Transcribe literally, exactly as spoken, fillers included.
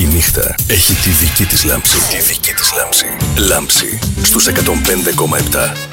Η νύχτα έχει τη δική της λάμψη. Τη δική της λάμψη. Λάμψη στους εκατόν πέντε κόμμα επτά.